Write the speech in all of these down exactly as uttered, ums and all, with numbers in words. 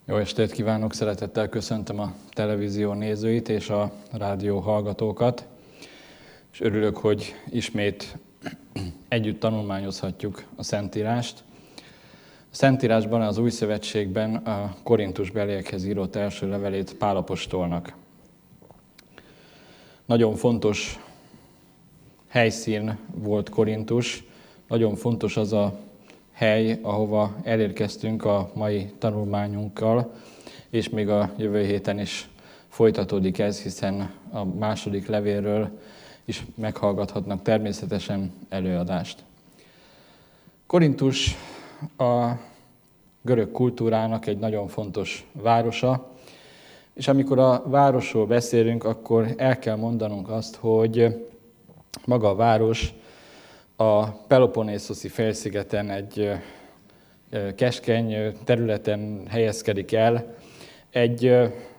Jó estét kívánok, szeretettel köszöntöm a televízió nézőit és a rádió hallgatókat, és örülök, hogy ismét együtt tanulmányozhatjuk a Szentírást. A Szentírásban, az Új Szövetségben a korintusbeliekhez írott első levelét Pál apostolnak. Nagyon fontos helyszín volt Korintus, nagyon fontos az a hely, ahova elérkeztünk a mai tanulmányunkkal, és még a jövő héten is folytatódik ez, hiszen a második levélről is meghallgathatnak természetesen előadást. Korintus a görög kultúrának egy nagyon fontos városa, és amikor a városról beszélünk, akkor el kell mondanunk azt, hogy maga a város a Peloponnészoszi félszigeten egy keskeny területen helyezkedik el. Egy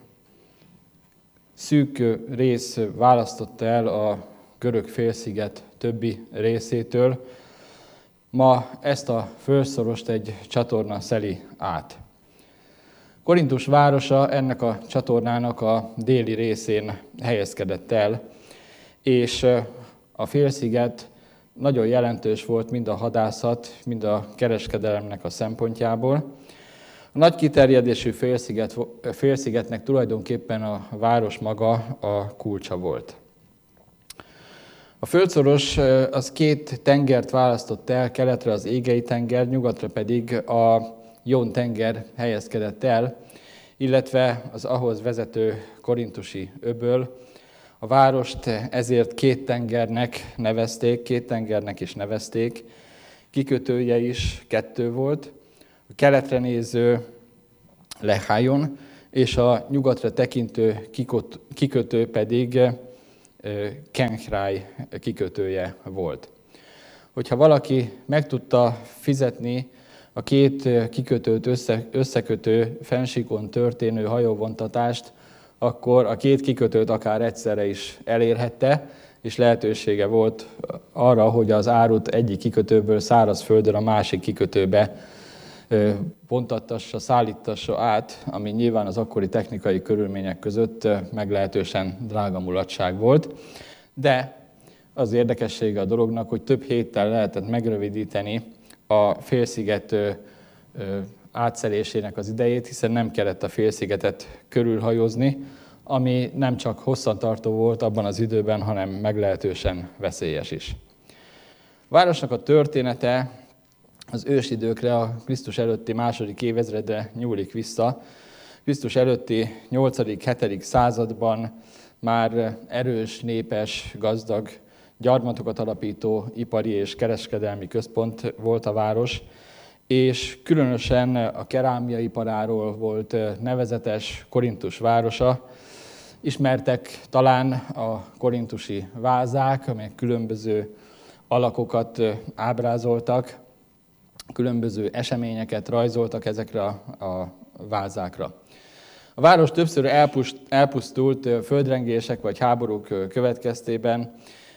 szűk rész választotta el a görög félsziget többi részétől. Ma ezt a földszorost egy csatorna szeli át. Korintus városa ennek a csatornának a déli részén helyezkedett el, és a félsziget nagyon jelentős volt mind a hadászat, mind a kereskedelemnek a szempontjából. A nagy kiterjedésű félsziget, félszigetnek tulajdonképpen a város maga a kulcsa volt. A földszoros az két tengert választott el, keletre az Égei tenger, nyugatra pedig a Jón tenger helyezkedett el, illetve az ahhoz vezető korintusi öböl. A várost ezért két tengernek nevezték, két tengernek is nevezték, kikötője is kettő volt, a keletre néző Lehájon, és a nyugatra tekintő kikötő pedig Kenchráj kikötője volt. Hogyha valaki meg tudta fizetni a két kikötőt össze, összekötő fennsíkon történő hajóvontatást, akkor a két kikötőt akár egyszerre is elérhette, és lehetősége volt arra, hogy az árut egyik kikötőből szárazföldön a másik kikötőbe vontattassa, szállítassa át, ami nyilván az akkori technikai körülmények között meglehetősen drága mulatság volt. De az érdekessége a dolognak, hogy több héttel lehetett megrövidíteni a félsziget átszelésének az idejét, hiszen nem kellett a félszigetet körülhajózni, ami nem csak hosszantartó volt abban az időben, hanem meglehetősen veszélyes is. A városnak a története az ősidőkre, a Krisztus előtti második évezredre nyúlik vissza. Krisztus előtti nyolcadik-hetedik században már erős, népes, gazdag, gyarmatokat alapító ipari és kereskedelmi központ volt a város, és különösen a kerámiaiparáról volt nevezetes Korintus városa. Ismertek talán a korintusi vázák, amelyek különböző alakokat ábrázoltak, különböző eseményeket rajzoltak ezekre a vázákra. A város többször elpusztult földrengések vagy háborúk következtében,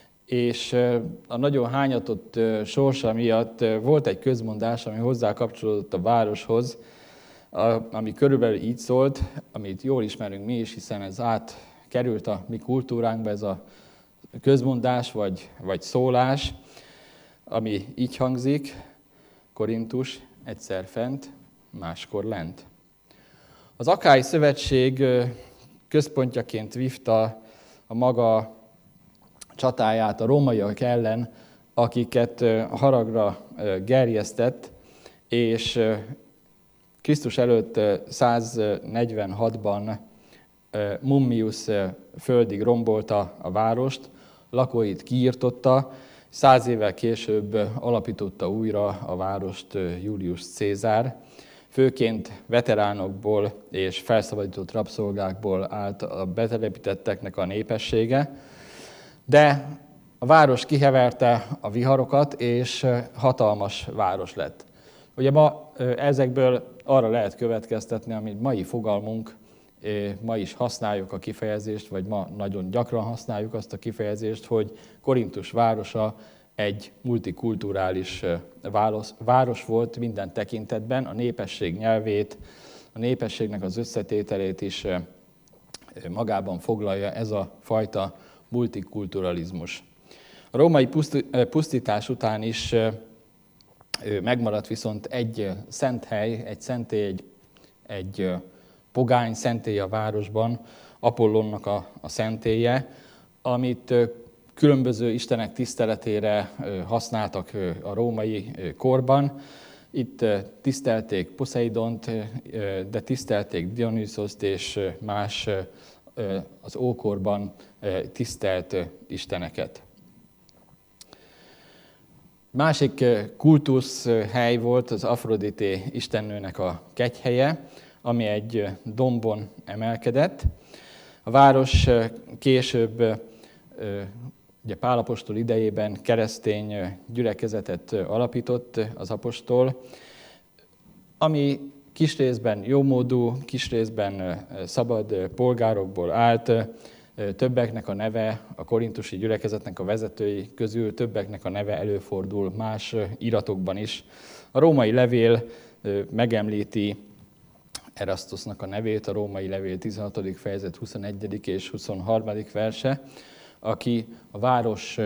és a nagyon hányatott sorsa miatt volt egy közmondás, ami hozzá kapcsolódott a városhoz, ami körülbelül így szólt, amit jól ismerünk mi is, hiszen ez átkerült a mi kultúránkba, ez a közmondás vagy, vagy szólás, ami így hangzik: Korintus egyszer fent, máskor lent. Az Akái Szövetség központjaként vívta a maga csatáját a rómaiak ellen, akiket haragra gerjesztett, és Krisztus előtt száznegyvenhatban Mummius földig rombolta a várost, lakóit kiirtotta, száz évvel később alapította újra a várost Julius Cézár. Főként veteránokból és felszabadított rabszolgákból állt a betelepítetteknek a népessége, de a város kiheverte a viharokat, és hatalmas város lett. Ugye ma ezekből arra lehet következtetni, amit mai fogalmunk, ma is használjuk a kifejezést, vagy ma nagyon gyakran használjuk azt a kifejezést, hogy Korintus városa egy multikulturális város volt minden tekintetben, a népesség nyelvét, a népességnek az összetételét is magában foglalja ez a fajta multikulturalizmus. A római pusztítás után is megmaradt viszont egy szent hely, egy szentély, egy, egy pogány szentély a városban, Apollonnak a, a szentélye, amit különböző istenek tiszteletére használtak a római korban. Itt tisztelték Poseidont, de tisztelték Dionyszoszt és más az ókorban tisztelt isteneket. Másik kultuszhely volt az Afrodité istennőnek a kegyhelye, ami egy dombon emelkedett. A város később, ugye Pál apostol idejében keresztény gyülekezetet alapított az apostol, ami kis részben jómódú, kis részben szabad polgárokból állt, többeknek a neve, a korintusi gyülekezetnek a vezetői közül többeknek a neve előfordul más iratokban is. A római levél megemlíti Erasztusznak a nevét, a római levél tizenhatodik fejezet huszonegyedik és huszonharmadik verse, aki a város,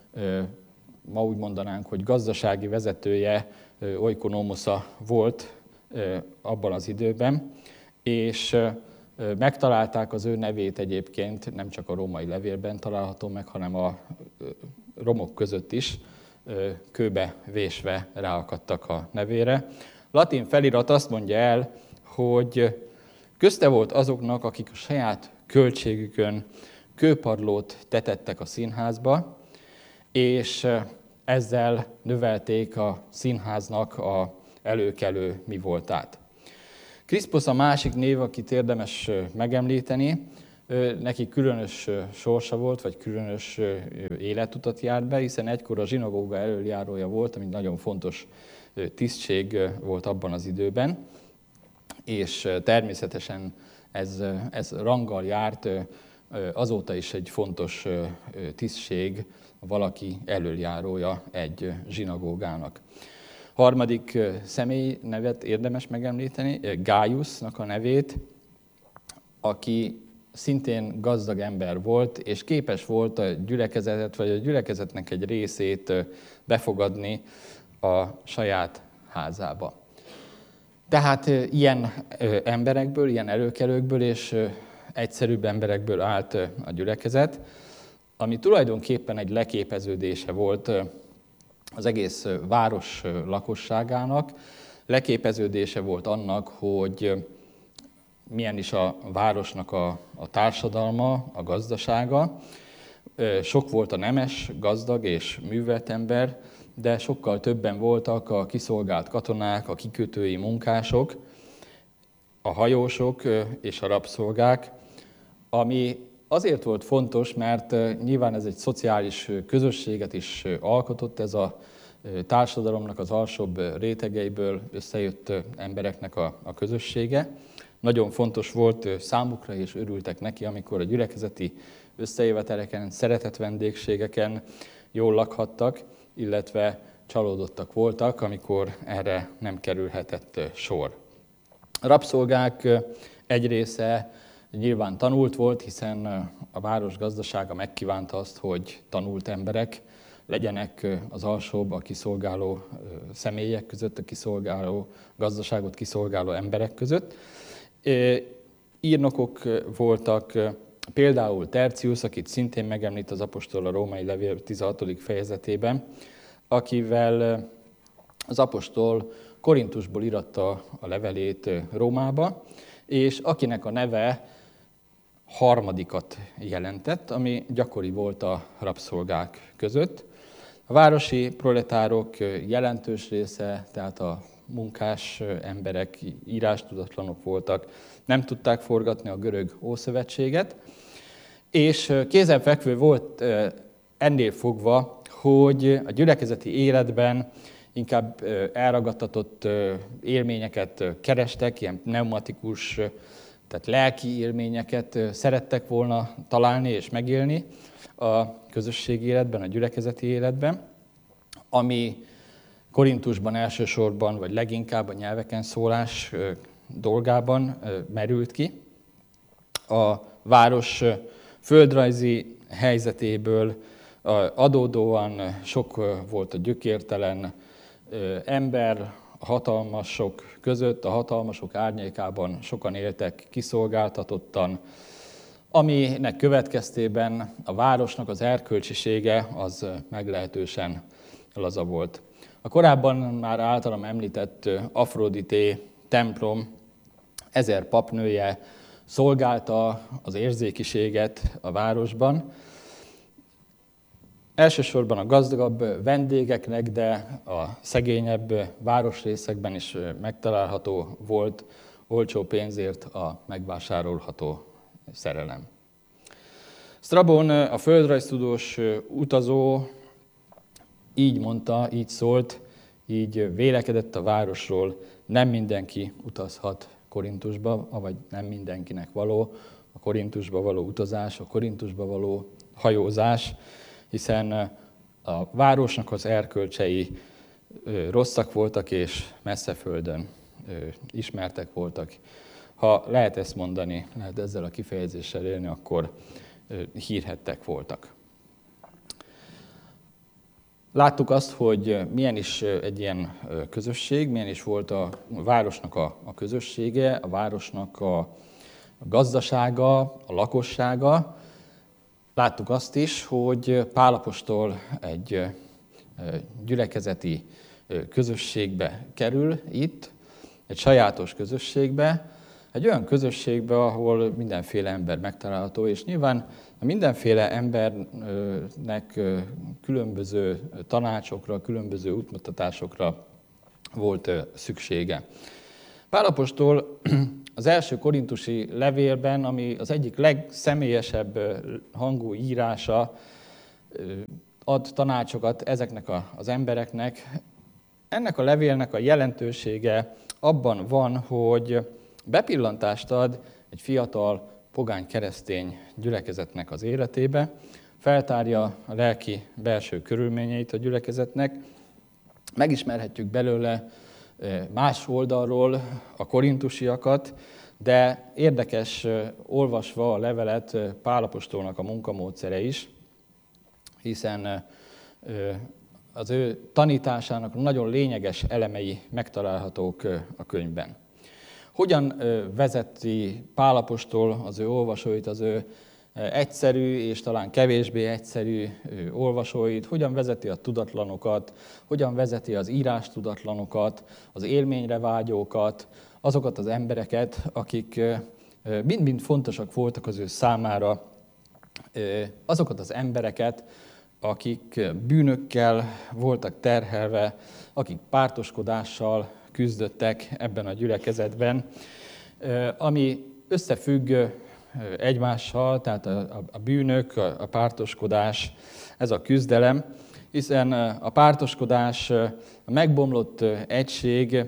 ma úgy mondanánk, hogy gazdasági vezetője, oikonomosza volt abban az időben, és megtalálták az ő nevét egyébként, nem csak a római levélben található meg, hanem a romok között is, kőbe vésve ráakadtak a nevére. Latin felirat azt mondja el, hogy közte volt azoknak, akik a saját költségükön kőpadlót tetettek a színházba, és ezzel növelték a színháznak a előkelő mi voltát. Kriszpusz a másik név, akit érdemes megemlíteni, neki különös sorsa volt, vagy különös életutat járt be, hiszen egykor a zsinagóga elöljárója volt, ami nagyon fontos tisztség volt abban az időben, és természetesen ez, ez ranggal járt, azóta is egy fontos tisztség, valaki elöljárója egy zsinagógának. Harmadik személy nevet érdemes megemlíteni, Gájusznak a nevét, aki szintén gazdag ember volt, és képes volt a gyülekezetet, vagy a gyülekezetnek egy részét befogadni a saját házába. Tehát ilyen emberekből, ilyen előkelőkből és egyszerűbb emberekből állt a gyülekezet, ami tulajdonképpen egy leképeződése volt az egész város lakosságának, leképeződése volt annak, hogy milyen is a városnak a, a társadalma, a gazdasága. Sok volt a nemes, gazdag és művelt ember, de sokkal többen voltak a kiszolgált katonák, a kikötői munkások, a hajósok és a rabszolgák, ami azért volt fontos, mert nyilván ez egy szociális közösséget is alkotott, ez a társadalomnak az alsóbb rétegeiből összejött embereknek a, a közössége. Nagyon fontos volt számukra, és örültek neki, amikor a gyülekezeti összejöveteleken, szeretett vendégségeken jól lakhattak, illetve csalódottak voltak, amikor erre nem kerülhetett sor. A rabszolgák egy része nyilván tanult volt, hiszen a város gazdasága megkívánta azt, hogy tanult emberek legyenek az alsóbb, a kiszolgáló személyek között, a kiszolgáló, gazdaságot kiszolgáló emberek között. Írnokok voltak, például Tertius, akit szintén megemlít az apostol a római levél tizenhatodik fejezetében, akivel az apostol Korintusból íratta a levelét Rómába, és akinek a neve harmadikat jelentett, ami gyakori volt a rabszolgák között. A városi proletárok jelentős része, tehát a munkás emberek, írástudatlanok voltak, nem tudták forgatni a görög ószövetséget, és kézenfekvő volt ennél fogva, hogy a gyülekezeti életben inkább elragadtatott élményeket kerestek, ilyen pneumatikus, tehát lelki élményeket szerettek volna találni és megélni a közösségi életben, a gyülekezeti életben, ami Korintusban elsősorban, vagy leginkább a nyelveken szólás dolgában merült ki. A város földrajzi helyzetéből adódóan sok volt a gyökértelen ember, a hatalmasok között, a hatalmasok árnyékában sokan éltek kiszolgáltatottan, aminek következtében a városnak az erkölcsisége az meglehetősen laza volt. A korábban már általam említett Afrodité templom ezer papnője szolgálta az érzékiséget a városban. Elsősorban a gazdagabb vendégeknek, de a szegényebb városrészekben is megtalálható volt olcsó pénzért a megvásárolható szerelem. Strabón, a földrajztudós utazó így mondta, így szólt, így vélekedett a városról: nem mindenki utazhat Korintusba, vagy nem mindenkinek való a Korintusba való utazás, a Korintusba való hajózás, hiszen a városnak az erkölcsei rosszak voltak, és messze földön ismertek voltak. Ha lehet ezt mondani, lehet ezzel a kifejezéssel élni, akkor hírhedtek voltak. Láttuk azt, hogy milyen is egy ilyen közösség, milyen is volt a városnak a, a közössége, a városnak a, a gazdasága, a lakossága. Láttuk azt is, hogy Pál apostol egy gyülekezeti közösségbe kerül itt, egy sajátos közösségbe, egy olyan közösségbe, ahol mindenféle ember megtalálható, és nyilván a mindenféle embernek különböző tanácsokra, különböző útmutatásokra volt szüksége. Pál apostol az első korintusi levélben, ami az egyik legszemélyesebb hangú írása, ad tanácsokat ezeknek az embereknek. Ennek a levélnek a jelentősége abban van, hogy bepillantást ad egy fiatal pogány keresztény gyülekezetnek az életébe, feltárja a lelki belső körülményeit a gyülekezetnek, megismerhetjük belőle más oldalról a korintusiakat, de érdekes olvasva a levelet Pál apostolnak a munkamódszere is, hiszen az ő tanításának nagyon lényeges elemei megtalálhatók a könyvben. Hogyan vezeti Pál apostol az ő olvasóit, az ő egyszerű és talán kevésbé egyszerű olvasóit, hogyan vezeti a tudatlanokat, hogyan vezeti az írás tudatlanokat, az élményre vágyókat, azokat az embereket, akik mind-mind fontosak voltak az ő számára, azokat az embereket, akik bűnökkel voltak terhelve, akik pártoskodással küzdöttek ebben a gyülekezetben, ami összefügg egymással, tehát a bűnök, a pártoskodás, ez a küzdelem, hiszen a pártoskodás, a megbomlott egység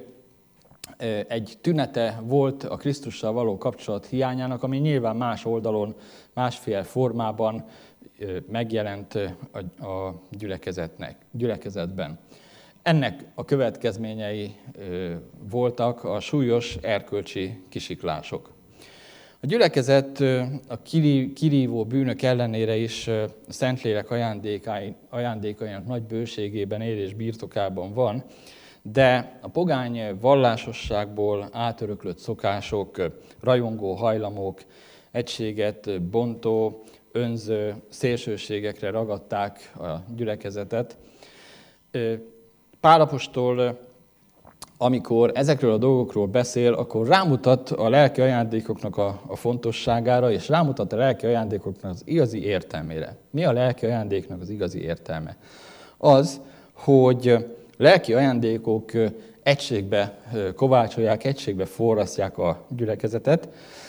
egy tünete volt a Krisztussal való kapcsolat hiányának, ami nyilván más oldalon, másféle formában megjelent a gyülekezetnek, gyülekezetben. Ennek a következményei voltak a súlyos erkölcsi kisiklások. A gyülekezet a kirívó bűnök ellenére is a Szentlélek ajándékainak nagy bőségében él és birtokában van, de a pogány vallásosságból átöröklött szokások, rajongó hajlamok, egységet bontó, önző szélsőségekre ragadták a gyülekezetet. Pál apostol, amikor ezekről a dolgokról beszél, akkor rámutat a lelki ajándékoknak a, a fontosságára, és rámutat a lelki ajándékoknak az igazi értelmére. Mi a lelki ajándéknak az igazi értelme? Az, hogy lelki ajándékok egységbe kovácsolják, egységbe forrasztják a gyülekezetet,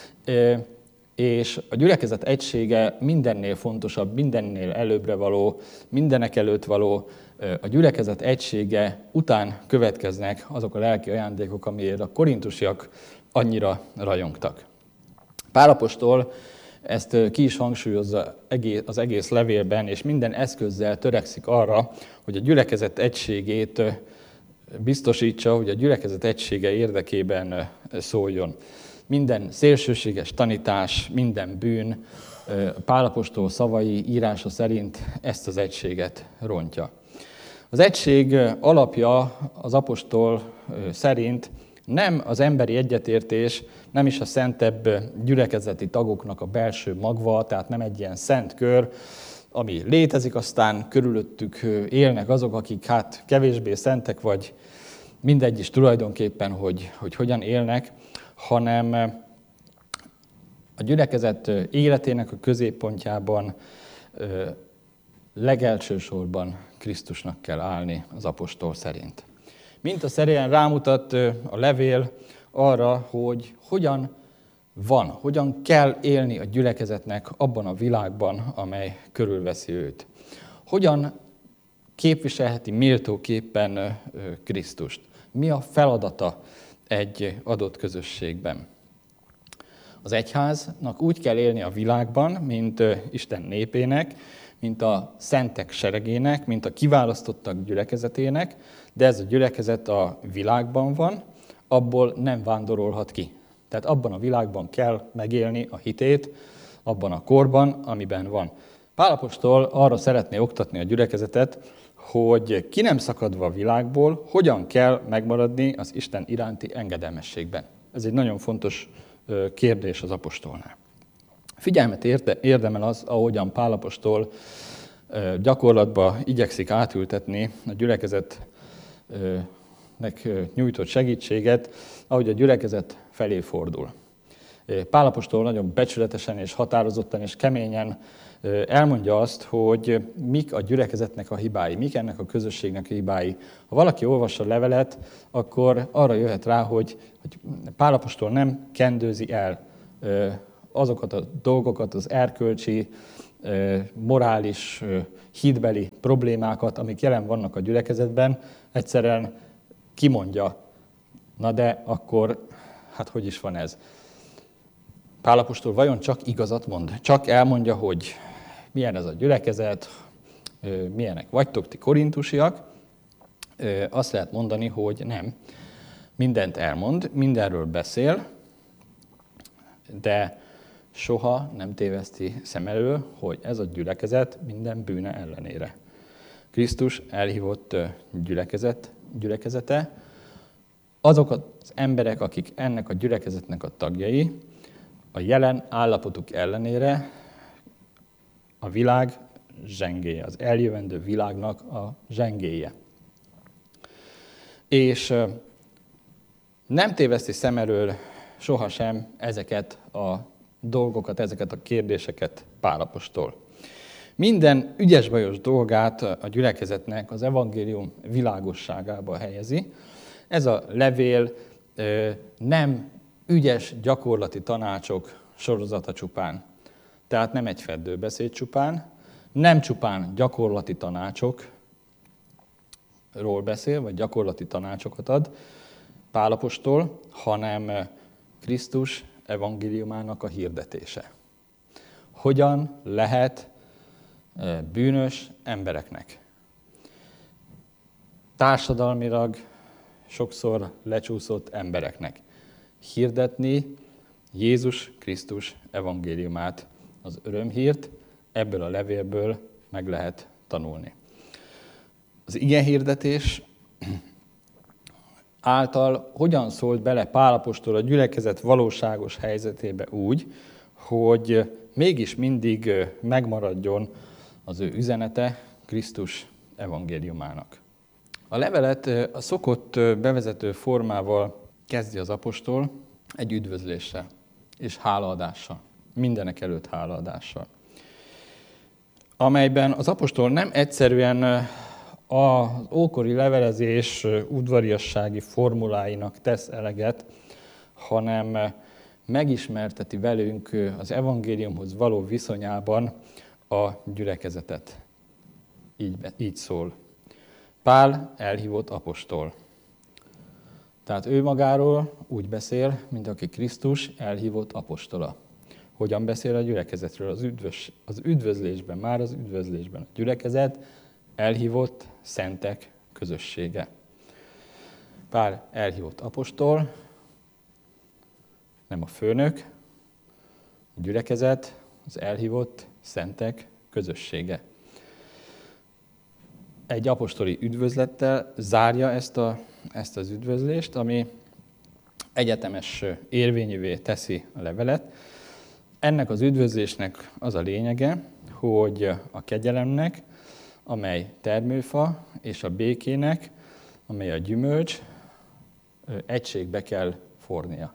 és a gyülekezet egysége mindennél fontosabb, mindennél előbbre való, mindenek előtt való. A gyülekezet egysége után következnek azok a lelki ajándékok, amiért a korintusiak annyira rajongtak. Pál apostol ezt ki is hangsúlyozza az egész levélben, és minden eszközzel törekszik arra, hogy a gyülekezet egységét biztosítsa, hogy a gyülekezet egysége érdekében szóljon. Minden szélsőséges tanítás, minden bűn, Pál apostol szavai írása szerint ezt az egységet rontja. Az egység alapja az apostol szerint nem az emberi egyetértés, nem is a szentebb gyülekezeti tagoknak a belső magva, tehát nem egy ilyen szent kör, ami létezik, aztán körülöttük élnek azok, akik hát kevésbé szentek, vagy mindegy is tulajdonképpen, hogy, hogy hogyan élnek, hanem a gyülekezet életének a középpontjában legelsősorban Krisztusnak kell állni az apostol szerint. Mintaszerűen rámutat a levél arra, hogy hogyan van, hogyan kell élni a gyülekezetnek abban a világban, amely körülveszi őt. Hogyan képviselheti méltóképpen Krisztust. Mi a feladata egy adott közösségben? Az egyháznak úgy kell élni a világban, mint Isten népének, mint a szentek seregének, mint a kiválasztottak gyülekezetének, de ez a gyülekezet a világban van, abból nem vándorolhat ki. Tehát abban a világban kell megélni a hitét, abban a korban, amiben van. Pál apostol arra szeretné oktatni a gyülekezetet, hogy ki nem szakadva a világból, hogyan kell megmaradni az Isten iránti engedelmességben. Ez egy nagyon fontos kérdés az apostolnál. Figyelmet érdemel az, ahogyan Pál apostol gyakorlatba igyekszik átültetni a gyülekezetnek nyújtott segítséget, ahogy a gyülekezet felé fordul. Pál apostol nagyon becsületesen és határozottan és keményen elmondja azt, hogy mik a gyülekezetnek a hibái, mik ennek a közösségnek a hibái. Ha valaki olvassa a levelet, akkor arra jöhet rá, hogy, hogy Pál apostol nem kendőzi el azokat a dolgokat, az erkölcsi, morális, hitbeli problémákat, amik jelen vannak a gyülekezetben, egyszerűen kimondja. Na de akkor, hát hogy is van ez? Pál apostol vajon csak igazat mond? Csak elmondja, hogy milyen ez a gyülekezet, milyenek vagytok ti korintusiak? Azt lehet mondani, hogy nem. Mindent elmond, mindenről beszél, de soha nem téveszti szem elől, hogy ez a gyülekezet minden bűne ellenére. Krisztus elhívott gyülekezet, gyülekezete, azok az emberek, akik ennek a gyülekezetnek a tagjai, a jelen állapotuk ellenére a világ zsengéje, az eljövendő világnak a zsengéje. És nem téveszti szem elől sohasem ezeket a dolgokat, ezeket a kérdéseket Pál apostol. Minden ügyes-bajos dolgát a gyülekezetnek az evangélium világosságába helyezi. Ez a levél nem ügyes gyakorlati tanácsok sorozata csupán. Tehát nem egy feddőbeszéd csupán, nem csupán gyakorlati tanácsokról beszél, vagy gyakorlati tanácsokat ad Pál apostol, hanem Krisztus evangéliumának a hirdetése. Hogyan lehet bűnös embereknek, társadalmilag sokszor lecsúszott embereknek hirdetni Jézus Krisztus evangéliumát, az örömhírt, ebből a levélből meg lehet tanulni. Az igehirdetés által hogyan szólt bele Pál apostol a gyülekezet valóságos helyzetébe úgy, hogy mégis mindig megmaradjon az ő üzenete Krisztus evangéliumának. A levelet a szokott bevezető formával kezdi az apostol egy üdvözléssel és hálaadással, mindenek előtt hálaadással, amelyben az apostol nem egyszerűen az ókori levelezés udvariassági formuláinak tesz eleget, hanem megismerteti velünk az evangéliumhoz való viszonyában a gyülekezetet. Így, így szól. Pál elhívott apostol. Tehát ő magáról úgy beszél, mint aki Krisztus elhívott apostola. Hogyan beszél a gyülekezetről? Az, üdvös, az üdvözlésben, már az üdvözlésben. A gyülekezet elhívott szentek közössége. Pál elhívott apostol, nem a főnök, a gyülekezet, az elhívott szentek közössége. Egy apostoli üdvözlettel zárja ezt, a, ezt az üdvözlést, ami egyetemes érvényűvé teszi a levelet. Ennek az üdvözlésnek az a lényege, hogy a kegyelemnek, amely termőfa, és a békének, amely a gyümölcs, egységbe kell fornia.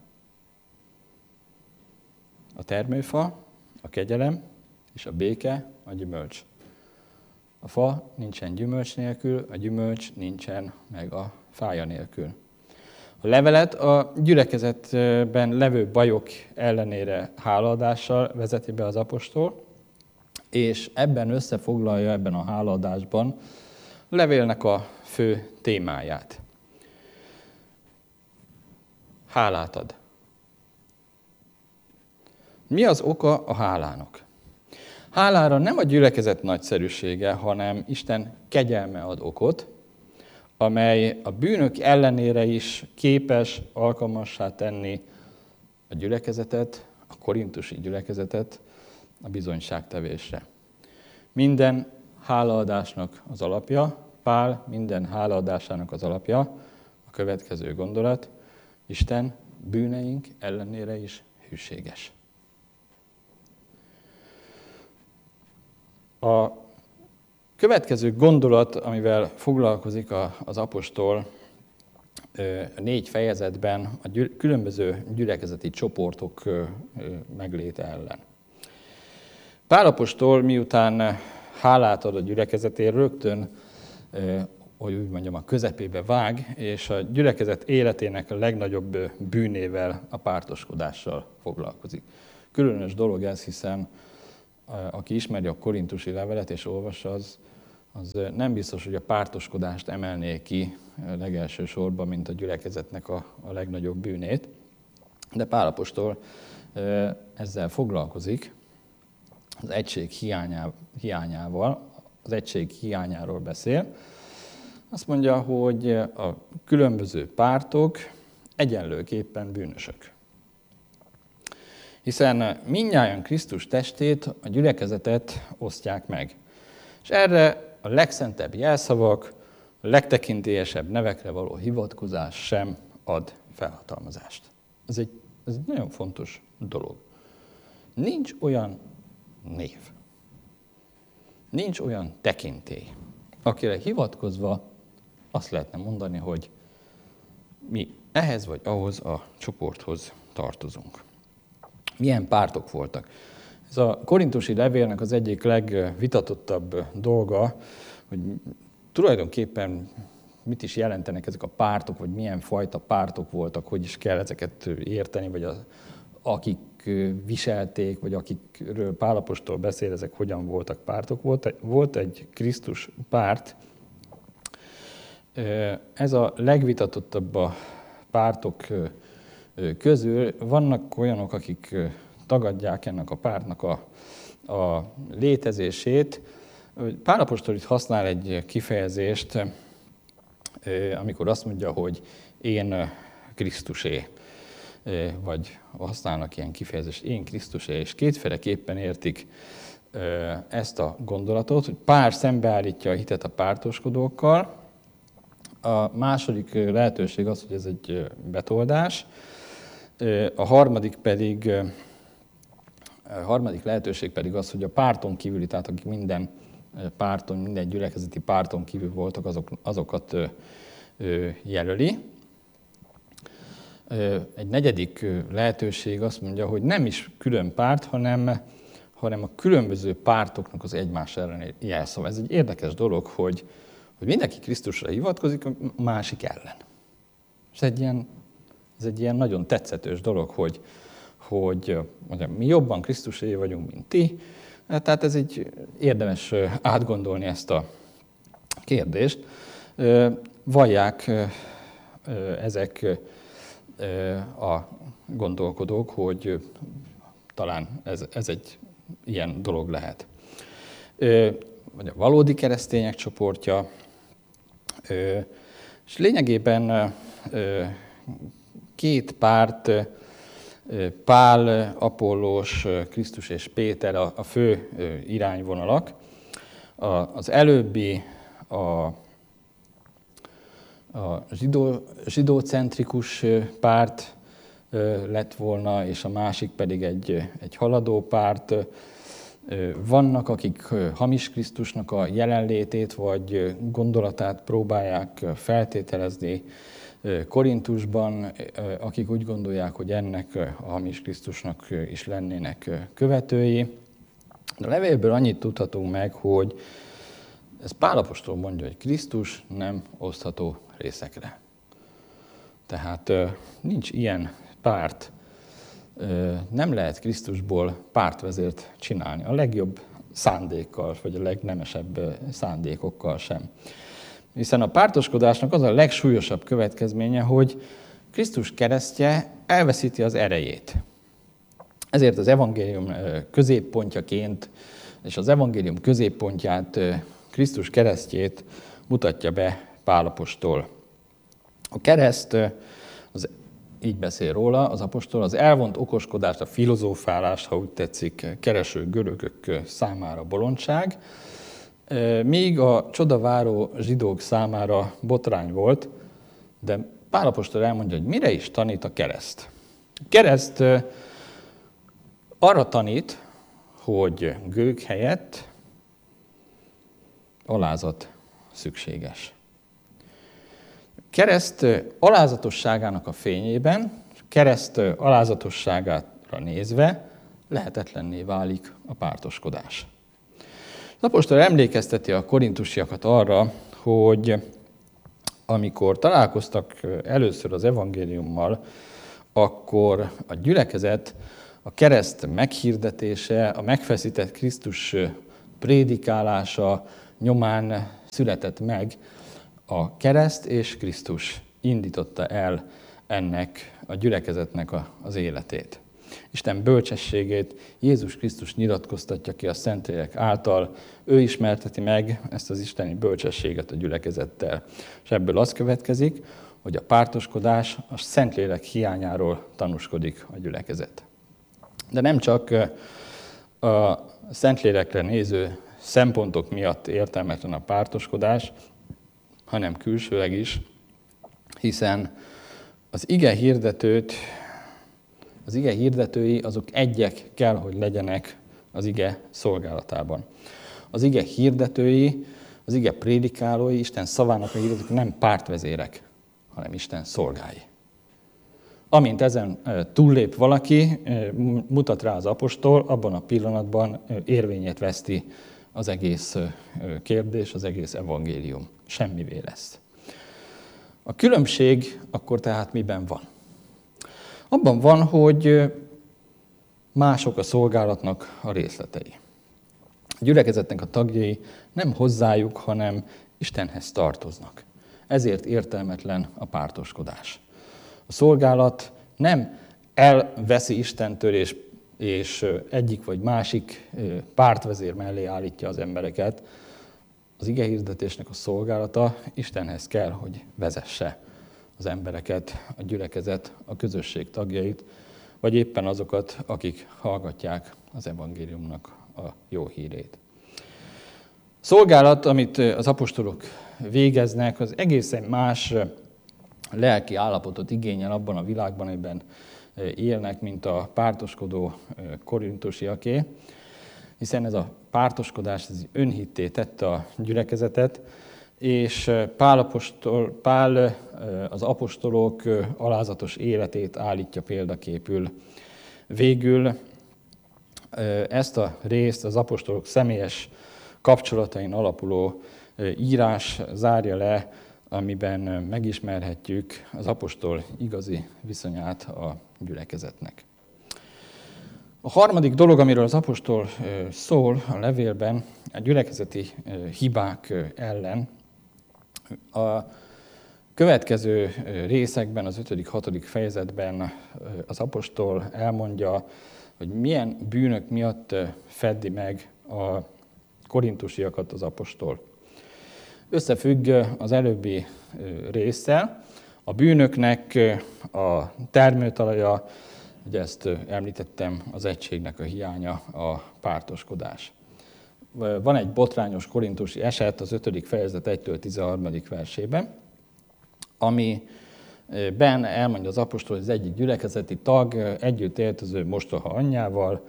A termőfa, a kegyelem, és a béke, a gyümölcs. A fa nincsen gyümölcs nélkül, a gyümölcs nincsen meg a fája nélkül. A levelet a gyülekezetben levő bajok ellenére hálaadással vezeti be az apostol, és ebben összefoglalja, ebben a hálaadásban a levélnek a fő témáját. Hálát ad. Mi az oka a hálának? Hálára nem a gyülekezet nagyszerűsége, hanem Isten kegyelme ad okot, amely a bűnök ellenére is képes alkalmassá tenni a gyülekezetet, a korintusi gyülekezetet a bizonyságtevésre. Minden hálaadásnak az alapja, Pál minden hálaadásának az alapja, a következő gondolat, Isten bűneink ellenére is hűséges. A következő gondolat, amivel foglalkozik az apostol a négy fejezetben, a gyü- különböző gyülekezeti csoportok megléte ellen. Pál apostol miután hálát ad a gyülekezetért, rögtön, hogy úgy mondjam, a közepébe vág, és a gyülekezet életének a legnagyobb bűnével, a pártoskodással foglalkozik. Különös dolog ez, hiszen aki ismeri a korintusi levelet és olvassa, az, az nem biztos, hogy a pártoskodást emelné ki legelső sorban, mint a gyülekezetnek a, a legnagyobb bűnét. De Pál apostol ezzel foglalkozik, az egység hiányá, hiányával, az egység hiányáról beszél. Azt mondja, hogy a különböző pártok egyenlőképpen bűnösök. Hiszen mindnyájan Krisztus testét, a gyülekezetet osztják meg. És erre a legszentebb jelszavak, a legtekintélyesebb nevekre való hivatkozás sem ad felhatalmazást. Ez egy, ez egy nagyon fontos dolog. Nincs olyan név, nincs olyan tekintély, akire hivatkozva azt lehetne mondani, hogy mi ehhez vagy ahhoz a csoporthoz tartozunk. Milyen pártok voltak? Ez a korintusi levélnek az egyik legvitatottabb dolga, hogy tulajdonképpen mit is jelentenek ezek a pártok, vagy milyen fajta pártok voltak, hogy is kell ezeket érteni, vagy az, akik viselték, vagy akikről Pál apostol beszél, ezek hogyan voltak pártok. Volt, volt egy Krisztus párt. Ez a legvitatottabb a pártok közül. Vannak olyanok, akik tagadják ennek a pártnak a, a létezését. Pál apostol itt használ egy kifejezést, amikor azt mondja, hogy én Krisztusé, vagy használnak ilyen kifejezést, én Krisztusé, és kétféleképpen értik ezt a gondolatot, hogy Pál szembeállítja a hitet a pártoskodókkal. A második lehetőség az, hogy ez egy betoldás, a harmadik pedig, a harmadik lehetőség pedig az, hogy a párton kívüli, tehát akik minden párton, minden gyülekezeti párton kívül voltak, azok, azokat jelöli. Egy negyedik lehetőség azt mondja, hogy nem is külön párt, hanem, hanem a különböző pártoknak az egymás elleni jelszava. Ez egy érdekes dolog, hogy, hogy mindenki Krisztusra hivatkozik, a másik ellen. Ez egy ilyen, ez egy ilyen nagyon tetszetős dolog, hogy, hogy mondjam, mi jobban Krisztusé vagyunk, mint ti. Tehát ez egy érdemes átgondolni ezt a kérdést. Vallják ezek a gondolkodók, hogy talán ez, ez egy ilyen dolog lehet. Vagy a valódi keresztények csoportja, és lényegében két párt, Pál, Apollós, Krisztus és Péter a fő irányvonalak. Az előbbi a, a zsidó, zsidócentrikus párt lett volna, és a másik pedig egy, egy haladó párt. Vannak, akik hamis Krisztusnak a jelenlétét vagy gondolatát próbálják feltételezni Korintusban, akik úgy gondolják, hogy ennek a hamis Krisztusnak is lennének követői. De a levélből annyit tudhatunk meg, hogy ez Pál apostol mondja, hogy Krisztus nem osztható részekre. Tehát nincs ilyen párt. Nem lehet Krisztusból pártvezért csinálni. A legjobb szándékkal, vagy a legnemesebb szándékokkal sem. Hiszen a pártoskodásnak az a legsúlyosabb következménye, hogy Krisztus keresztje elveszíti az erejét. Ezért az evangélium középpontjaként, és az evangélium középpontját, Krisztus keresztjét mutatja be Pál apostol. A kereszt, az, így beszél róla az apostol, az elvont okoskodást, a filozófálást, ha úgy tetszik, kereső görögök számára bolondság, míg a csodaváró zsidók számára botrány volt, de Pál apostol elmondja, hogy mire is tanít a kereszt. A kereszt arra tanít, hogy gőg helyett alázat szükséges. A kereszt alázatosságának a fényében, kereszt alázatosságára nézve lehetetlenné válik a pártoskodás. Az apostol emlékezteti a korintusiakat arra, hogy amikor találkoztak először az evangéliummal, akkor a gyülekezet a kereszt meghirdetése, a megfeszített Krisztus prédikálása nyomán született meg. A kereszt és Krisztus indította el ennek a gyülekezetnek az életét. Isten bölcsességét Jézus Krisztus nyilatkoztatja ki a Szentlélek által, ő ismerteti meg ezt az isteni bölcsességet a gyülekezettel. És ebből az következik, hogy a pártoskodás a Szentlélek hiányáról tanúskodik a gyülekezet. De nem csak a Szentlélekre néző szempontok miatt értelmetlen a pártoskodás, hanem külsőleg is, hiszen az ige hirdetőt, az ige hirdetői azok egyek kell, hogy legyenek az ige szolgálatában. Az ige hirdetői, az ige prédikálói, Isten szavának a hirdetők nem pártvezérek, hanem Isten szolgái. Amint ezen túllép valaki, mutat rá az apostol, abban a pillanatban érvényét veszti az egész kérdés, az egész evangélium. Semmivé lesz. A különbség akkor tehát miben van? Abban van, hogy mások a szolgálatnak a részletei. A gyülekezetnek a tagjai nem hozzájuk, hanem Istenhez tartoznak. Ezért értelmetlen a pártoskodás. A szolgálat nem elveszi Istentől, és, és egyik vagy másik pártvezér mellé állítja az embereket. Az igehirdetésnek a szolgálata Istenhez kell, hogy vezesse az embereket, a gyülekezet, a közösség tagjait, vagy éppen azokat, akik hallgatják az evangéliumnak a jó hírét. A szolgálat, amit az apostolok végeznek, az egészen más lelki állapotot igényel abban a világban, amiben élnek, mint a pártoskodó korintusiaké, hiszen ez a pártoskodás ez önhitté tette a gyülekezetet, és Pál, apostol, Pál az apostolok alázatos életét állítja példaképül. Végül ezt a részt az apostolok személyes kapcsolatain alapuló írás zárja le, amiben megismerhetjük az apostol igazi viszonyát a gyülekezetnek. A harmadik dolog, amiről az apostol szól a levélben, a gyülekezeti hibák ellen. A következő részekben, az ötödik, hatodik fejezetben az apostol elmondja, hogy milyen bűnök miatt feddi meg a korintusiakat az apostol. Összefügg az előbbi résszel, a bűnöknek a termőtalaja, ugye ezt említettem, az egységnek a hiánya, a pártoskodás. Van egy botrányos korintusi eset az ötödik fejezet egytől tizenharmadik versében, amiben elmondja az apostol, hogy az egyik gyülekezeti tag együtt élt az ő mostoha anyjával,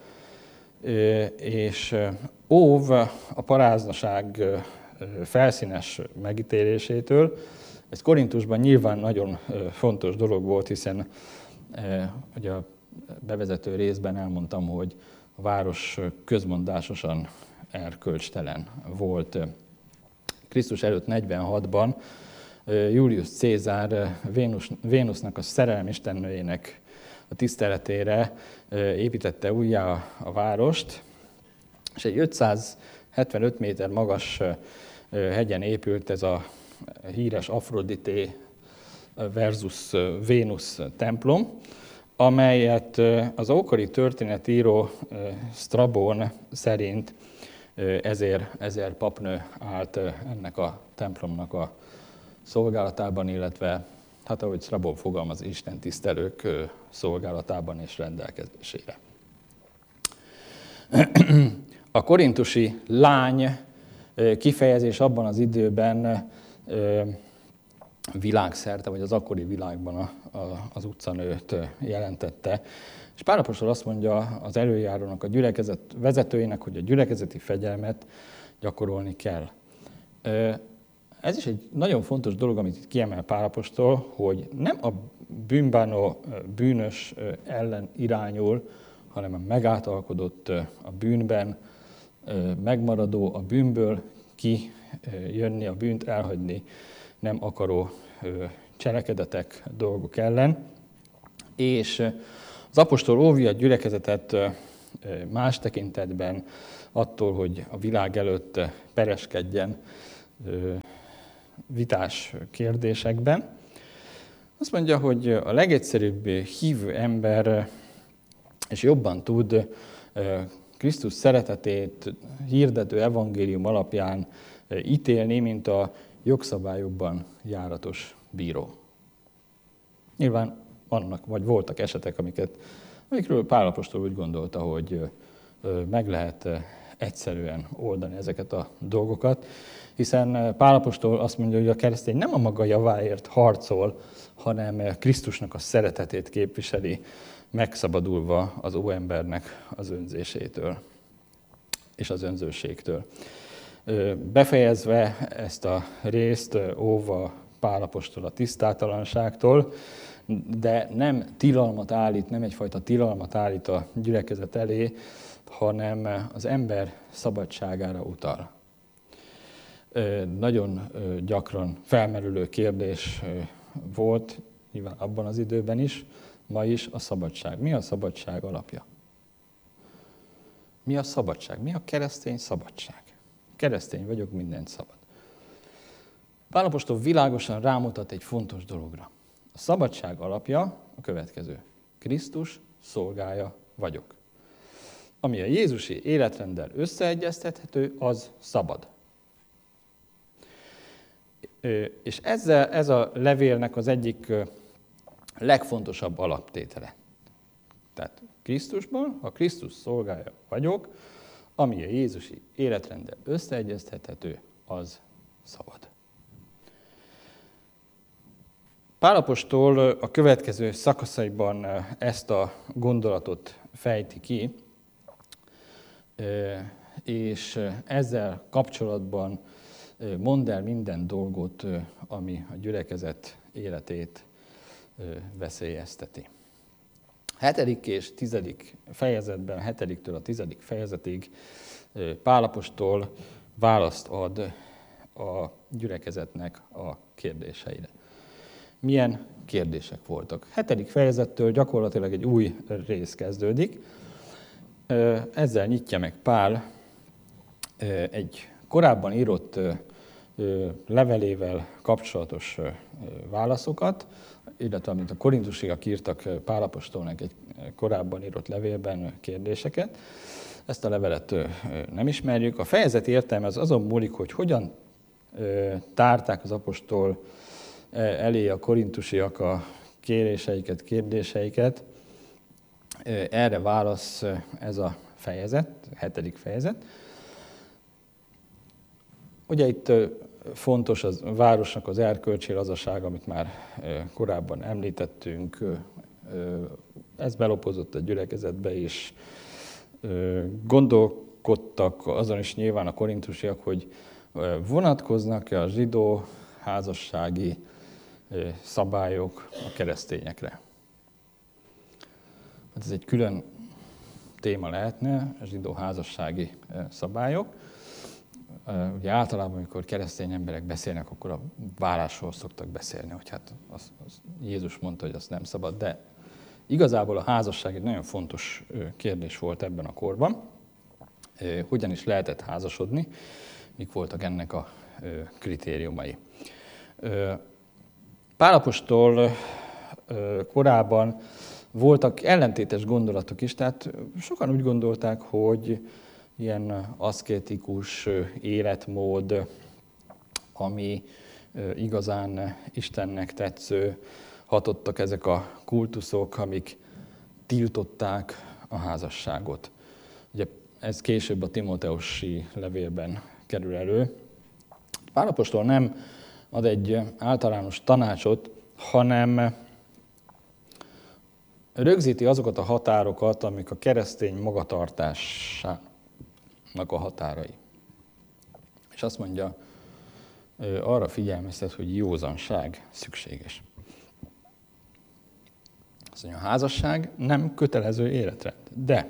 és óv a paráznaság felszínes megítélésétől. Ez Korintusban nyilván nagyon fontos dolog volt, hiszen ugye a bevezető részben elmondtam, hogy a város közmondásosan erkölcstelen volt. Krisztus előtt negyvenhatban Julius Cézár Vénusz, Vénusznak, a szerelem istennőjének a tiszteletére építette újjá a várost, és egy ötszázhetvenöt méter magas hegyen épült ez a híres Afrodité versus Vénusz templom, amelyet az ókori történetíró Sztrabón szerint ezer, ezer papnő állt ennek a templomnak a szolgálatában, illetve, hát ahogy Sztrabón fogalmaz, Isten tisztelők szolgálatában és rendelkezésére. A korintusi lány kifejezés abban az időben világszerte, vagy az akkori világban a, a, az utcanőt jelentette. És Pál apostol azt mondja az előjárónak, a gyülekezet vezetőjének, hogy a gyülekezeti fegyelmet gyakorolni kell. Ez is egy nagyon fontos dolog, amit itt kiemel Pál apostol, hogy nem a bűnbánó bűnös ellen irányul, hanem a megáltalkodott a bűnben, megmaradó, a bűnből kijönni, a bűnt elhagyni nem akaró cselekedetek, dolgok ellen. És az apostol óvja a gyülekezetet más tekintetben attól, hogy a világ előtt pereskedjen vitás kérdésekben. Azt mondja, hogy a legegyszerűbb hívő ember és jobban tud Krisztus szeretetét hirdető evangélium alapján ítélni, mint a jogszabályokban járatos bíró. Nyilván vannak, vagy voltak esetek, amiket, amikről Pál apostol úgy gondolta, hogy meg lehet egyszerűen oldani ezeket a dolgokat, hiszen Pál apostol azt mondja, hogy a keresztény nem a maga javáért harcol, hanem Krisztusnak a szeretetét képviseli, megszabadulva az óembernek az önzésétől és az önzőségtől. Befejezve ezt a részt, óva Pál apostol a tisztátalanságtól, de nem tilalmat állít, nem egyfajta tilalmat állít a gyülekezet elé, hanem az ember szabadságára utal. Nagyon gyakran felmerülő kérdés volt, nyilván abban az időben is, ma is a szabadság. Mi a szabadság alapja? Mi a szabadság? Mi a keresztény szabadság? Keresztény vagyok, mindent szabad. Pál apostol világosan rámutat egy fontos dologra. A szabadság alapja a következő. Krisztus szolgája vagyok. Ami a jézusi életrenddel összeegyeztethető, az szabad. És ezzel, ez a levélnek az egyik legfontosabb alaptétele. Tehát Krisztusban, ha Krisztus szolgája vagyok, ami a jézusi életrenddel összeegyeztethető, az szabad. Pál apostol a következő szakaszaiban ezt a gondolatot fejti ki, és ezzel kapcsolatban mond el minden dolgot, ami a gyülekezet életét veszélyezteti. Hetedik és tizedik fejezetben, hetediktől a tizedik fejezetig Pál apostol választ ad a gyülekezetnek a kérdéseire. Milyen kérdések voltak? Hetedik fejezettől gyakorlatilag egy új rész kezdődik. Ezzel nyitja meg Pál egy korábban írott levelével kapcsolatos válaszokat, illetve amit a korintusiak írtak Pál apostolnak egy korábban írott levélben kérdéseket. Ezt a levelet nem ismerjük. A fejezet értelme az azon múlik, hogy hogyan tárták az apostol elé a korintusiak a kéréseiket, kérdéseiket. Erre válasz ez a fejezet, a hetedik fejezet. Ugye itt fontos az a városnak az erkölcsi lazaság, amit már korábban említettünk. Ez belopozott a gyülekezetbe is. Gondolkodtak azon is nyilván a korintusiak, hogy vonatkoznak-e a zsidó házassági szabályok a keresztényekre. Ez egy külön téma lehetne, a zsidó házassági szabályok. Ugye általában, amikor keresztény emberek beszélnek, akkor a vállásról szoktak beszélni, hogy hát az, az Jézus mondta, hogy azt nem szabad, de igazából a házasság egy nagyon fontos kérdés volt ebben a korban. Hogyan is lehetett házasodni, mik voltak ennek a kritériumai. Pál apostol korában voltak ellentétes gondolatok is, tehát sokan úgy gondolták, hogy ilyen aszkétikus életmód, ami igazán Istennek tetsző, hatottak ezek a kultuszok, amik tiltották a házasságot. Ugye ez később a Timóteusi levélben kerül elő. Pál apostol nem ad egy általános tanácsot, hanem rögzíti azokat a határokat, amik a keresztény magatartásának a határai. És azt mondja, arra figyelmeztet, hogy józanság szükséges. Azt mondja, a házasság nem kötelező életrend, de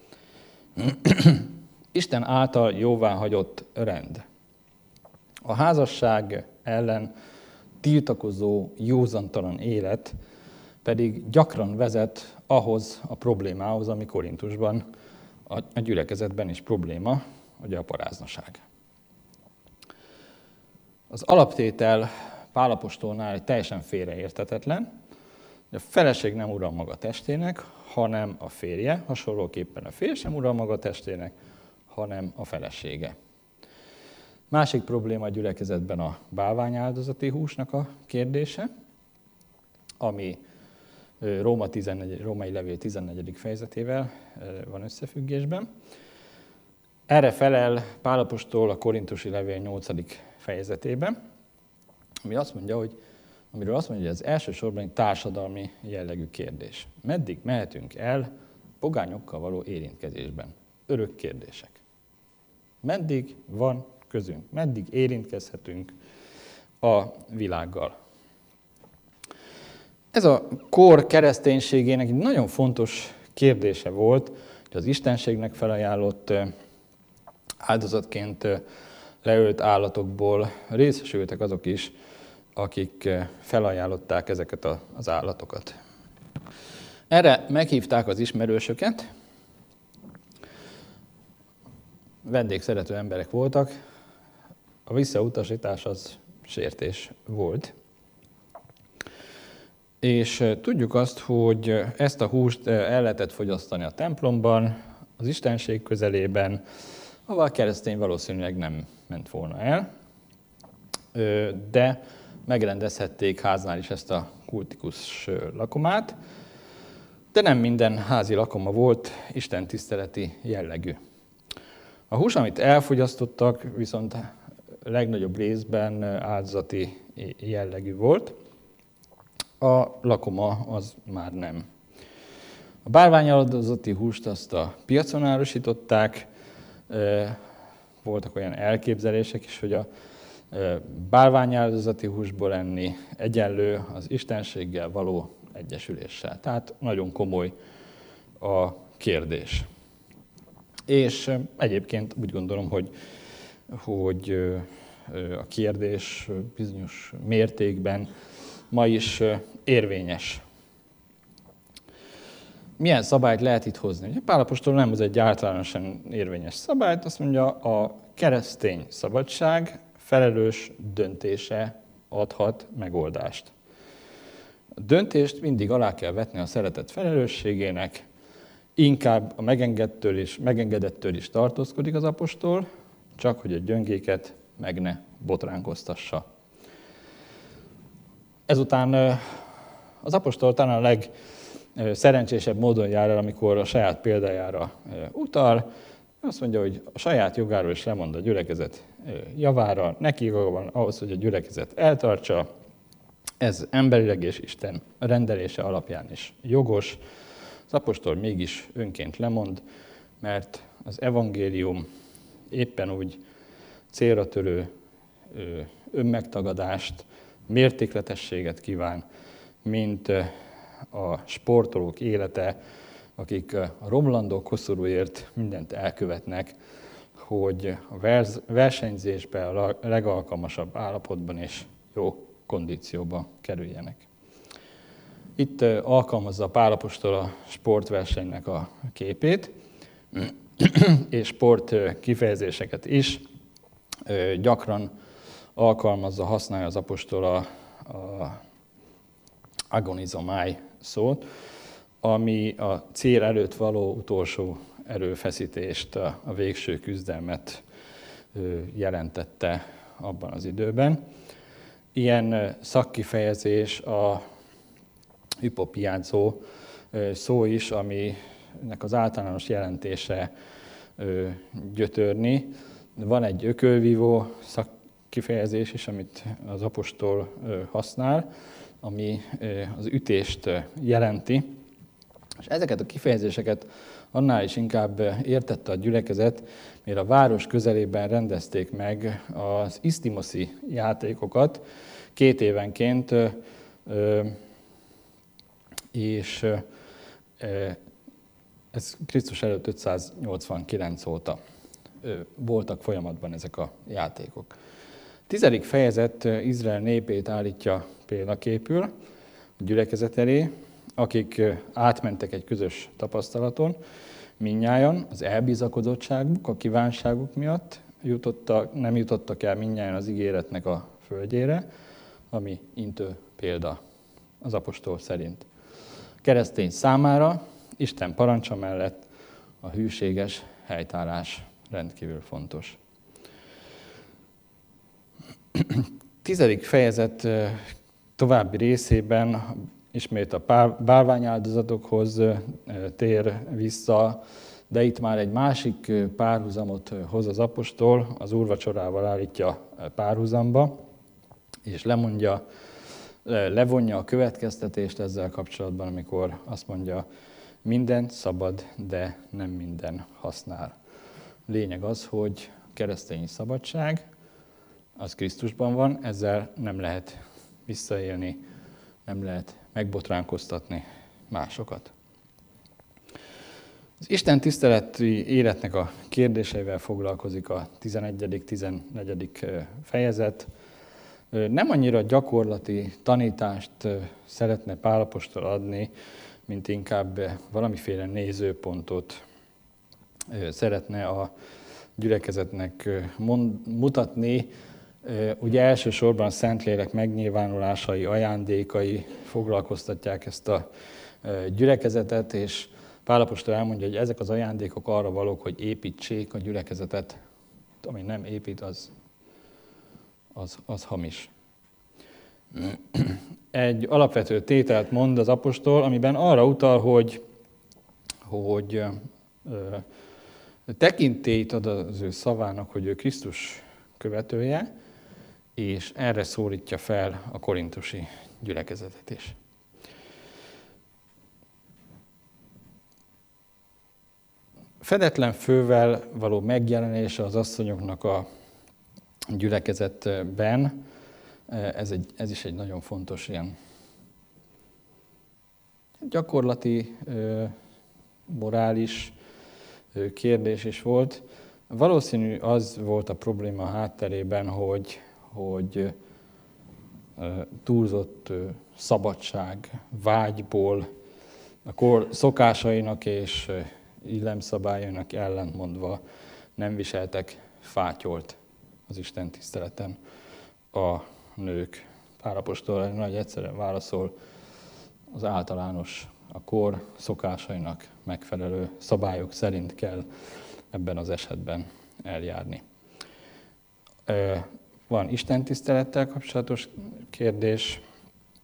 Isten által jóváhagyott rend. A házasság ellen tiltakozó, józantalan élet pedig gyakran vezet ahhoz a problémához, ami Korintusban, a gyülekezetben is probléma, ugye a paráznaság. Az alaptétel Pál apostolnál egy teljesen félreérthetetlen, hogy a feleség nem ura maga testének, hanem a férje, hasonlóképpen a férj sem ura maga testének, hanem a felesége. Másik probléma a gyülekezetben a bálványáldozati húsnak a kérdése, ami Róma tizennegy, római levél tizennegyedik fejezetével van összefüggésben. Erre felel Pál apostol a korintusi levél nyolcadik fejezetében, ami azt mondja, hogy, amiről azt mondja, hogy ez elsősorban egy társadalmi jellegű kérdés. Meddig mehetünk el pogányokkal való érintkezésben? Örök kérdések. Meddig van közünk? Meddig érintkezhetünk a világgal? Ez a kor kereszténységének egy nagyon fontos kérdése volt, hogy az istenségnek felajánlott áldozatként leölt állatokból részesültek azok is, akik felajánlották ezeket az állatokat. Erre meghívták az ismerősöket, vendégszerető emberek voltak, a visszautasítás az sértés volt. És tudjuk azt, hogy ezt a húst el lehetett fogyasztani a templomban, az istenség közelében, ahol a keresztény valószínűleg nem ment volna el, de megrendezhették háznál is ezt a kultikus lakomát, de nem minden házi lakoma volt istentiszteleti jellegű. A hús, amit elfogyasztottak, viszont legnagyobb részben áldozati jellegű volt, a lakoma az már nem. A bálványáldozati húst azt a piacon árusították, voltak olyan elképzelések is, hogy a bálványáldozati húsból enni egyenlő az istenséggel való egyesüléssel. Tehát nagyon komoly a kérdés. És egyébként úgy gondolom, hogy, hogy a kérdés bizonyos mértékben ma is érvényes. Milyen szabályt lehet itt hozni? Pál apostol nem hoz egy általánosan érvényes szabályt, azt mondja, a keresztény szabadság felelős döntése adhat megoldást. A döntést mindig alá kell vetni a szeretet felelősségének, inkább a megengedtől is, megengedettől is tartózkodik az apostol, csak hogy a gyöngéket meg ne botránkoztassa. Ezután az apostol talán a legszerencsésebb módon jár el, amikor a saját példájára utal. Azt mondja, hogy a saját jogáról is lemond a gyülekezet javára, neki joga van ahhoz, hogy a gyülekezet eltartsa. Ez emberileg és Isten rendelése alapján is jogos. Az apostol mégis önként lemond, mert az evangélium éppen úgy célra törő önmegtagadást, mértékletességet kíván, mint a sportolók élete, akik a romlandó koszorúért mindent elkövetnek, hogy a versenyzésbe a legalkalmasabb állapotban és jó kondícióba kerüljenek. Itt alkalmazza Pál apostol a sportversenynek a képét, és sport kifejezéseket is. Gyakran alkalmazza, használja az apostol a, a agonizomai szót, ami a cél előtt való utolsó erőfeszítést, a, a végső küzdelmet jelentette abban az időben. Ilyen szakkifejezés a hypopiázó szó is, aminek az általános jelentése gyötörni. Van egy ökölvívó szakkifejezés is, amit az apostol használ, ami az ütést jelenti. És ezeket a kifejezéseket annál is inkább értette a gyülekezet, mert a város közelében rendezték meg az isztimoszi játékokat két évenként, és ez Krisztus előtt ötszáznyolcvankilenc óta voltak folyamatban ezek a játékok. A tizedik fejezet Izrael népét állítja példaképül a gyülekezet elé, akik átmentek egy közös tapasztalaton, mindnyájan az elbizakodottságuk, a kívánságuk miatt jutottak, nem jutottak el mindnyájan az ígéretnek a földjére, ami intő példa az apostol szerint. A keresztény számára Isten parancsa mellett a hűséges helytállás rendkívül fontos. Tizedik fejezet további részében ismét a bálványáldozatokhoz tér vissza, de itt már egy másik párhuzamot hoz az apostol, az úrvacsorával állítja párhuzamba, és lemondja, levonja a következtetést ezzel kapcsolatban, amikor azt mondja, mindent szabad, de nem minden használ. Lényeg az, hogy keresztény szabadság, az Krisztusban van, ezzel nem lehet visszaélni, nem lehet megbotránkoztatni másokat. Az Isten tiszteleti életnek a kérdéseivel foglalkozik a tizenegyedik tizennegyedik fejezet. Nem annyira gyakorlati tanítást szeretne Pál apostol adni, mint inkább valamiféle nézőpontot szeretne a gyülekezetnek mutatni. Ugye elsősorban a Szentlélek megnyilvánulásai, ajándékai foglalkoztatják ezt a gyülekezetet, és Pál apostol elmondja, hogy ezek az ajándékok arra valók, hogy építsék a gyülekezetet. Ami nem épít, az, az, az hamis. Egy alapvető tételt mond az apostol, amiben arra utal, hogy, hogy ö, tekintélyt ad az ő szavának, hogy ő Krisztus követője, és erre szólítja fel a korintusi gyülekezetet is. Fedetlen fővel való megjelenése az asszonyoknak a gyülekezetben, ez, egy, ez is egy nagyon fontos ilyen gyakorlati, morális kérdés is volt. Valószínű az volt a probléma hátterében, hogy, hogy túlzott szabadság, vágyból, a kor szokásainak és illemszabályainak ellentmondva nem viseltek fátyolt az Isten tiszteleten a nők. Pál apostol nagy egyszerűen válaszol, az általános, a kor szokásainak megfelelő szabályok szerint kell ebben az esetben eljárni. Van istentisztelettel kapcsolatos kérdés,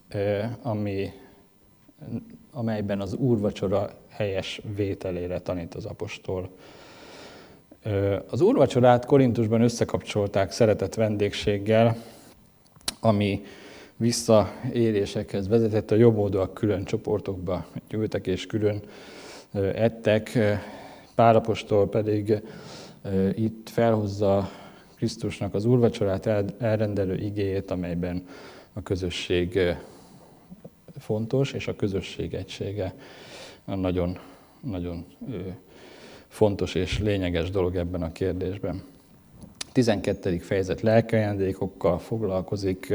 ami, amelyben az úrvacsora helyes vételére tanít az apostol. Az úrvacsorát Korintusban összekapcsolták szeretett vendégséggel, ami visszaélésekhez vezetett, a jobboldalak külön csoportokba gyűltek és külön ettek. Pál apostol pedig itt felhozza Krisztusnak az úrvacsorát elrendelő igéjét, amelyben a közösség fontos, és a közösség egysége nagyon, nagyon fontos és lényeges dolog ebben a kérdésben. tizenkettedik fejezet lelkiajándékokkal foglalkozik,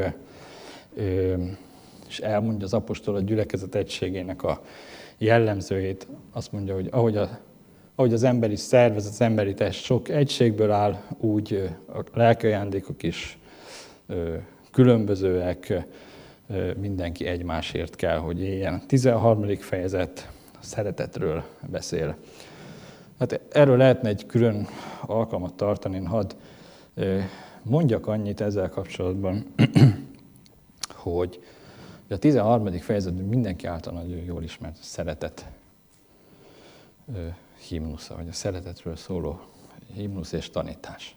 és elmondja az apostol a gyülekezet egységének a jellemzőjét. Azt mondja, hogy ahogy, a, ahogy az emberi szervezet, az emberi test sok egységből áll, úgy a lelkiajándékok is különbözőek, mindenki egymásért kell, hogy éljen. tizenharmadik fejezet a szeretetről beszél. Hát erről lehetne egy külön alkalmat tartani, hadd mondjak annyit ezzel kapcsolatban, hogy a tizenharmadik fejezetben mindenki által nagyon jól ismert a szeretet himnusza, vagy a szeretetről szóló himnusz és tanítás.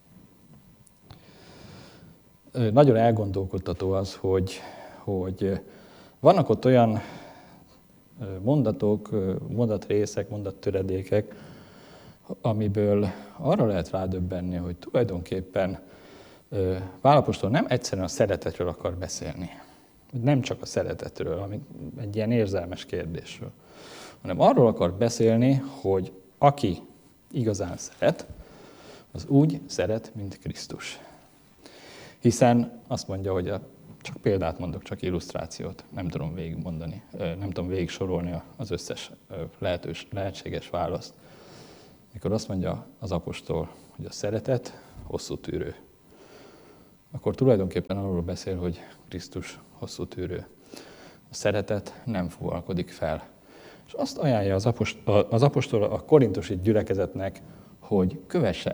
Nagyon elgondolkodtató az, hogy, hogy vannak ott olyan mondatok, mondatrészek, mondattöredékek, amiből arra lehet rádöbbenni, hogy tulajdonképpen Pál apostol nem egyszerűen a szeretetről akar beszélni, nem csak a szeretetről, ami egy ilyen érzelmes kérdésről, hanem arról akar beszélni, hogy aki igazán szeret, az úgy szeret, mint Krisztus. Hiszen azt mondja, hogy a, csak példát mondok, csak illusztrációt, nem tudom végigmondani, nem tudom végig sorolni az összes lehetős, lehetséges választ. Mikor azt mondja az apostol, hogy a szeretet hosszú tűrő, akkor tulajdonképpen arról beszél, hogy Krisztus hosszú tűrő. A szeretet nem fuvalkodik fel. És azt ajánlja az apostol, az apostol a korintusi gyülekezetnek, hogy kövesse